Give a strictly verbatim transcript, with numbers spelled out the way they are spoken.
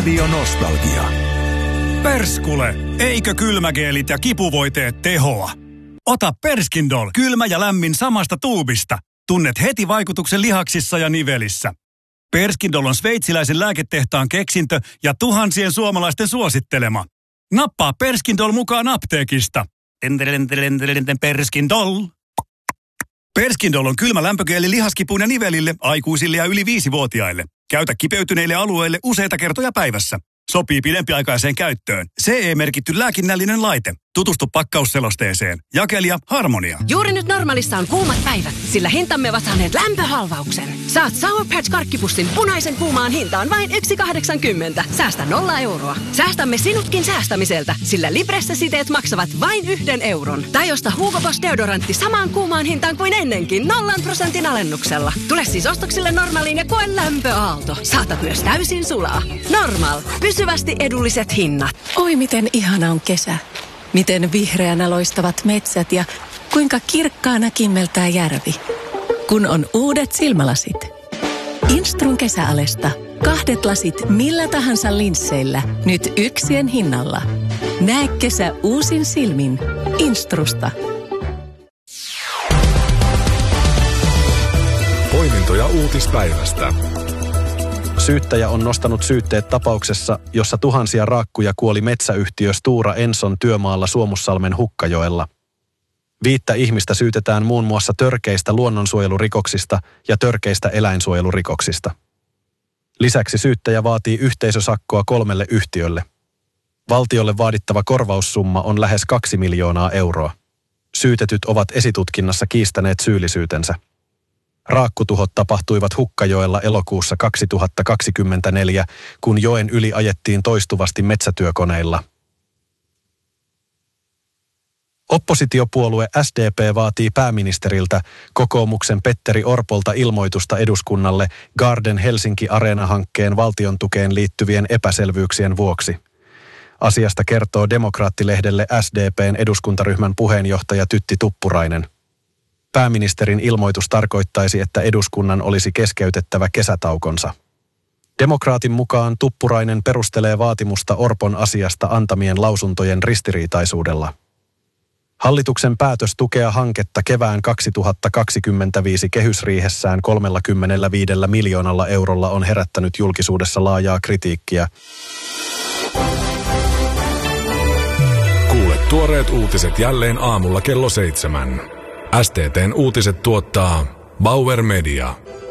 Radio Nostalgia. Perskule, eikö kylmägeelit ja kipuvoiteet tehoa? Ota Perskindol, kylmä ja lämmin samasta tuubista. Tunnet heti vaikutuksen lihaksissa ja nivelissä. Perskindol on sveitsiläisen lääketehtaan keksintö ja tuhansien suomalaisten suosittelema. Nappaa Perskindol mukaan apteekista. Perskindol. Perskindol on kylmä lämpögeeli lihaskipuun ja nivelille, aikuisille ja yli viisivuotiaille. Käytä kipeytyneille alueille useita kertoja päivässä. Sopii pidempiaikaiseen käyttöön. C E-merkitty lääkinnällinen laite. Tutustu pakkausselosteeseen. Jakelija Harmonia. Juuri nyt Normaalissa on kuumat päivät, sillä hintamme ovat saaneet lämpöhalvauksen. Saat Sour Patch karkkipussin punaisen kuumaan hintaan vain yksi kahdeksankymmentä. Säästä nolla euroa. Säästämme sinutkin säästämiseltä, sillä Libresse-siteet maksavat vain yhden euron. Tai osta Hugo Boss deodorantti samaan kuumaan hintaan kuin ennenkin nollan prosentin alennuksella. Tule siis ostoksille Normaaliin ja koe lämpöaalto. Saatat myös täysin sulaa. Normal. Pysyvästi edulliset hinnat. Oi miten ihana on kesä. Miten vihreänä loistavat metsät ja kuinka kirkkaana kimmeltää järvi. Kun on uudet silmälasit. Instrun kesäalesta. Kahdet lasit millä tahansa linsseillä. Nyt yksien hinnalla. Näe kesä uusin silmin. Instrusta. Poimintoja uutispäivästä. Syyttäjä on nostanut syytteet tapauksessa, jossa tuhansia raakkuja kuoli metsäyhtiö Stora Enson työmaalla Suomussalmen Hukkajoella. Viittä ihmistä syytetään muun muassa törkeistä luonnonsuojelurikoksista ja törkeistä eläinsuojelurikoksista. Lisäksi syyttäjä vaatii yhteisösakkoa kolmelle yhtiölle. Valtiolle vaadittava korvaussumma on lähes kaksi miljoonaa euroa. Syytetyt ovat esitutkinnassa kiistäneet syyllisyytensä. Raakkutuhot tapahtuivat Hukkajoella elokuussa kaksituhattakaksikymmentäneljä, kun joen yli ajettiin toistuvasti metsätyökoneilla. Oppositiopuolue S D P vaatii pääministeriltä kokoomuksen Petteri Orpolta ilmoitusta eduskunnalle Garden Helsinki Areena-hankkeen valtion tukeen liittyvien epäselvyyksien vuoksi. Asiasta kertoo Demokraattilehdelle S D P:n eduskuntaryhmän puheenjohtaja Tytti Tuppurainen. Pääministerin ilmoitus tarkoittaisi, että eduskunnan olisi keskeytettävä kesätaukonsa. Demokraatin mukaan Tuppurainen perustelee vaatimusta Orpon asiasta antamien lausuntojen ristiriitaisuudella. Hallituksen päätös tukea hanketta kevään kaksituhattakaksikymmentäviisi kehysriihessään kolmekymmentäviisi miljoonalla eurolla on herättänyt julkisuudessa laajaa kritiikkiä. Kuule tuoreet uutiset jälleen aamulla kello seitsemän. S T T:n uutiset tuottaa Bauer Media.